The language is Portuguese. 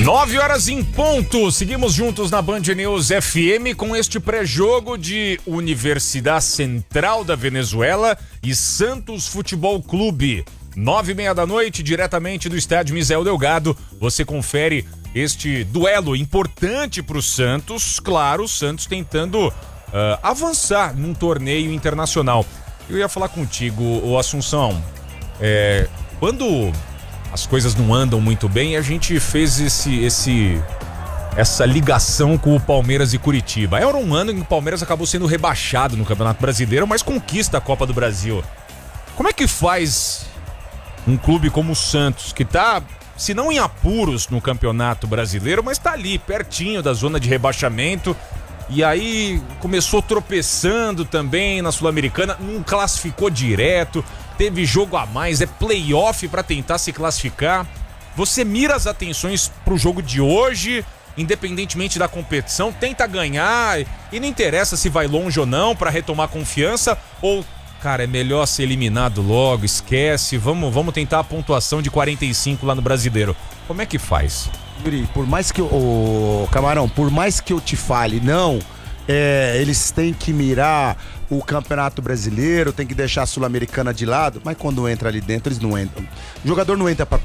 9h em ponto, seguimos juntos na Band News FM com este pré-jogo de Universidade Central da Venezuela e Santos Futebol Clube. 9h30 da noite, diretamente do estádio Misael Delgado, você confere este duelo importante para o Santos. Claro, o Santos tentando avançar num torneio internacional. Eu ia falar contigo, ô Assunção, quando as coisas não andam muito bem, a gente fez essa ligação com o Palmeiras e Curitiba. Era um ano em que o Palmeiras acabou sendo rebaixado no Campeonato Brasileiro, mas conquista a Copa do Brasil. Como é que faz um clube como o Santos, que tá, se não em apuros no Campeonato Brasileiro, mas tá ali, pertinho da zona de rebaixamento, e aí começou tropeçando também na Sul-Americana, não classificou direto, teve jogo a mais, é playoff pra tentar se classificar. Você mira as atenções pro jogo de hoje, independentemente da competição, tenta ganhar e não interessa se vai longe ou não pra retomar confiança, ou, cara, é melhor ser eliminado logo, esquece, vamos tentar a pontuação de 45 lá no Brasileiro. Como é que faz? Yuri, por mais que Camarão, por mais que eu te fale, não, eles têm que mirar o Campeonato Brasileiro, tem que deixar a Sul-Americana de lado, mas quando entra ali dentro, eles não entram. O jogador não entra pra